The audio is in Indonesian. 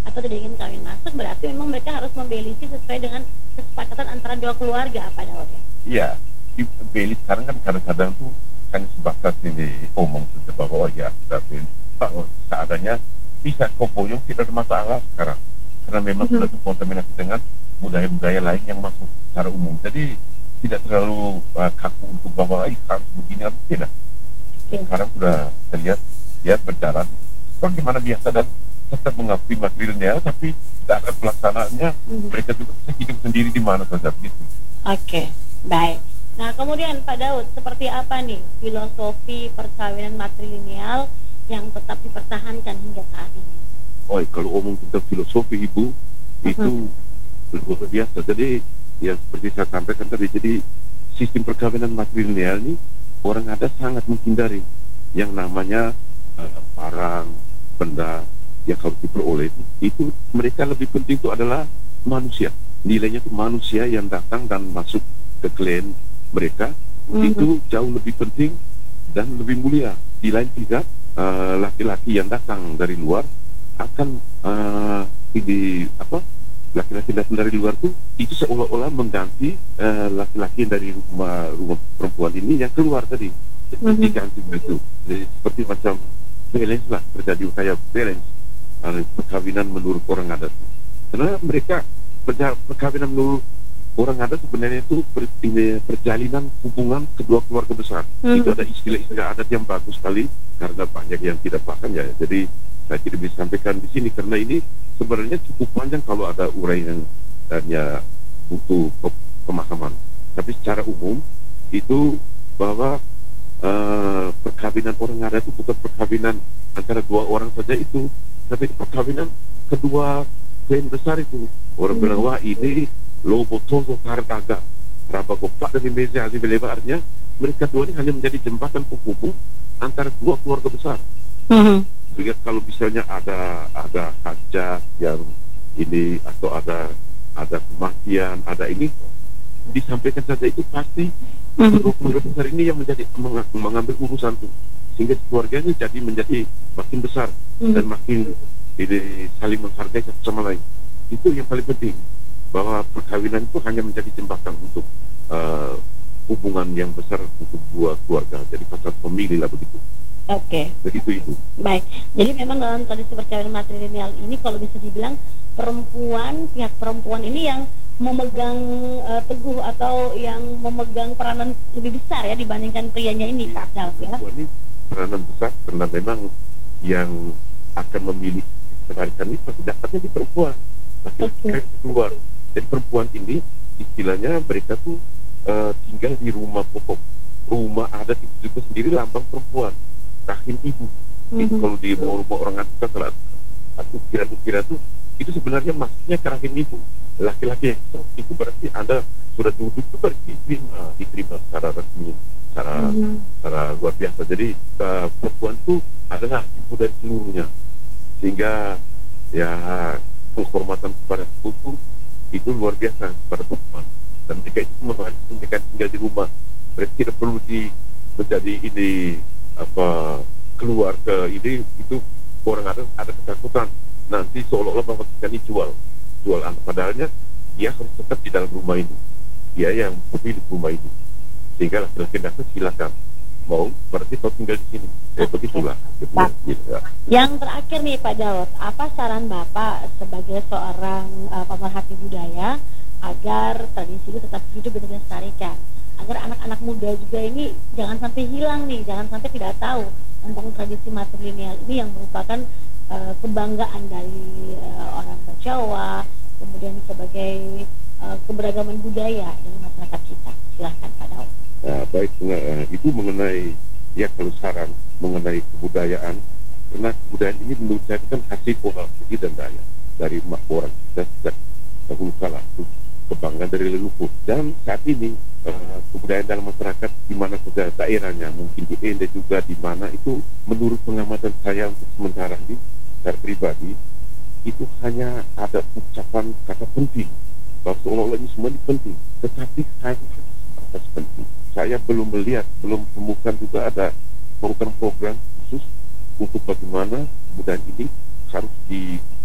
atau tidak ingin kawin masuk, berarti memang mereka harus membelisi sesuai dengan kesepakatan antara dua keluarga, Pak Daud ya? Iya, di beli sekarang kan kadang-kadang tuh kan sebatas ini omong saja bahwa oh ya sudah beli, oh, seadanya bisa kopoyong, tidak ada masalah sekarang, karena memang sudah terkontaminasi dengan budaya-budaya lain yang masuk secara umum. Jadi tidak terlalu kaku untuk bahwa harus begini atau tidak. Sekarang sudah terlihat ya berjalan bagaimana biasa dan tetap mengakui materialnya, tapi dalam pelaksanaannya mereka juga bisa hidup sendiri di mana saja begitu. Oke, baik. Nah, kemudian Pak Daud, seperti apa nih filosofi perkawinan matrilineal yang tetap dipertahankan hingga saat ini? Oh, kalau omong tentang filosofi Ibu, itu luar biasa. Jadi, ya seperti saya sampaikan tadi, jadi sistem perkawinan matrilineal ini orang ada sangat menghindari yang namanya barang, benda yang harus diperoleh. Itu mereka lebih penting itu adalah manusia. Nilainya itu manusia yang datang dan masuk ke klien mereka, itu jauh lebih penting dan lebih mulia. Di lain pihak, laki-laki yang datang dari luar akan laki-laki datang dari luar itu seolah-olah mengganti laki-laki dari rumah perempuan ini yang keluar tadi, diganti begitu. Jadi, seperti macam balance lah, terjadi kayak balance perkawinan menurut orang adat. Karena mereka perkawinan menurut orang adat sebenarnya itu perjalinan hubungan kedua keluarga besar. Itu ada istilah-istilah adat yang bagus sekali, karena banyak yang tidak paham ya. Jadi saya tidak bisa sampaikan di sini karena ini sebenarnya cukup panjang kalau ada uraian dan ya butuh pemahaman. Tapi secara umum itu bahwa perkawinan orang adat itu bukan perkawinan antara dua orang saja itu, tapi perkawinan kedua klien besar itu. Orang bilang wah ini lobo tozo kartaga berapa gopak dari meja hasil lebarnya, mereka dua ini hanya menjadi jembatan penghubung antara dua keluarga besar. Sehingga kalau misalnya ada hajat yang ini atau ada kematian, ada ini disampaikan saja, itu pasti kedua keluarga besar ini yang menjadi mengambil urusan itu, sehingga keluarganya jadi menjadi makin besar dan makin ini saling menghargai satu sama lain. Itu yang paling penting, bahwa perkawinan itu hanya menjadi jembatan untuk hubungan yang besar untuk dua keluarga, jadi pasal pemilih lah begitu. Oke. Begitu itu. Baik. Jadi memang dalam tradisi perkawinan matrilineal ini kalau bisa dibilang pihak perempuan ini yang memegang teguh atau yang memegang peranan lebih besar ya dibandingkan prianya ini, Pak Daud ya. Ini peranan besar karena memang yang akan memilih penarikan ini pasti dapatnya di perempuan. Laki-laki keluar. Jadi perempuan ini istilahnya mereka tuh tinggal di rumah pokok, rumah adat itu juga sendiri lambang perempuan, rahim ibu. Itu kalau di rumah orang adat salah ukiran-ukiran itu sebenarnya maksudnya ke rahim ibu. Laki-laki itu berarti Anda sudah duduk itu berarti diterima secara resmi, secara luar biasa. Jadi perempuan itu adalah ibu dari seluruhnya, sehingga ya penghormatan kepada ibu itu luar biasa kepada perempuan. Dan jika itu mereka tinggal di rumah, mereka tidak perlu menjadi ini keluar ke ini, itu orang ada ketakutan nanti seolah-olah bahwa kita ini jual anak, padahalnya dia harus tetap di dalam rumah ini, dia yang pemilik rumah ini, sehingga laki-laki datang silakan, mau berarti kau tinggal di sini. Begitulah. Yang terakhir nih Pak Daud, apa saran Bapak sebagai seorang pemerhati budaya agar tradisi itu tetap hidup dan dilestarikan, agar anak-anak muda juga ini jangan sampai hilang nih, jangan sampai tidak tahu tentang tradisi matrilineal ini yang merupakan kebanggaan dari orang Jawa, kemudian sebagai keberagaman budaya dari masyarakat kita. Silahkan Pak Daud. Baik, itu mengenai ya kalau saran mengenai kebudayaan, karena kebudayaan ini menurut saya kan hasil orang Bugis dan Dayak dari orang kita sejak dahulu kala, kebanggaan dari leluhur. Dan saat ini kebudayaan dalam masyarakat di mana saja daerahnya, mungkin di Ende juga di mana itu, menurut pengamatan saya untuk sementara ini secara pribadi, itu hanya ada ucapan kata penting bahwa seolah-olah ini semua ini penting, tetapi hanya atas penting. Saya belum melihat, belum temukan juga ada program-program khusus untuk bagaimana kebudayaan ini harus